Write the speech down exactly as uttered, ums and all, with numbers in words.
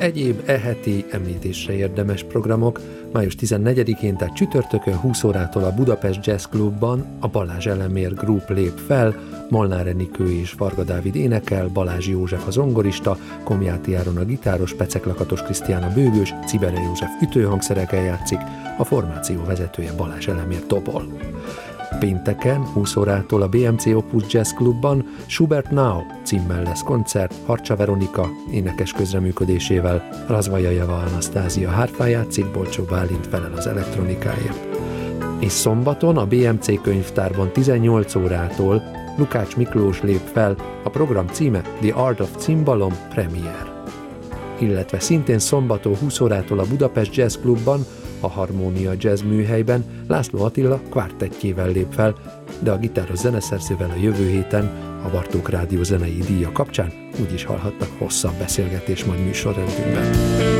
Egyéb e heti említésre érdemes programok: május tizennegyedikén, tehát csütörtökön húsz órától a Budapest Jazz Clubban a Balázs Elemér Group lép fel, Molnár Enikő és Varga Dávid énekel, Balázs József a zongorista, Komjáti Áron a gitáros, Pecek Lakatos Krisztián a bőgős, Cibere József ütőhangszereken játszik, a formáció vezetője Balázs Elemér dobol. Pénteken húsz órától a bé em cé Opus Jazz Clubban Schubert Now címmel lesz koncert, Harcsa Veronika énekes közreműködésével, Razvajajeva Anasztázia hárfán játszik, Bolcsó Bálint felel az elektronikáért. És szombaton a bé em cé könyvtárban tizennyolc órától Lukács Miklós lép fel, a program címe The Art of Cimbalom Premier. Illetve szintén szombaton húsz órától a Budapest Jazz Clubban, a Harmónia Jazz műhelyben László Attila kvártettjével lép fel, de a gitáros zeneszerzővel a jövő héten a Bartók Rádió zenei díja kapcsán úgyis hallhatnak hosszabb beszélgetés majd műsorrendünkben.